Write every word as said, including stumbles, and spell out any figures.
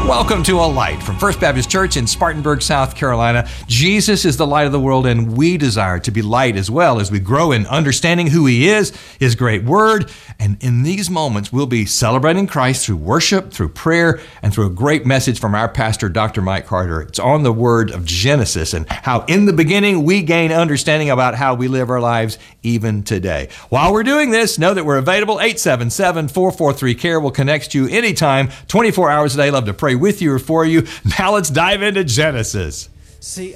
Welcome to A Light from First Baptist Church in Spartanburg, South Carolina. Jesus is the light of the world, and we desire to be light as well as we grow in understanding who He is, His great Word. And in these moments, we'll be celebrating Christ through worship, through prayer, and through a great message from our pastor, Doctor Mike Carter. It's on the Word of Genesis and how in the beginning we gain understanding about how we live our lives even today. While we're doing this, know that we're available. eight seven seven, four four three, C A R E will connect you anytime, twenty-four hours a day. Love to pray with you or for you. Now let's dive into Genesis. See,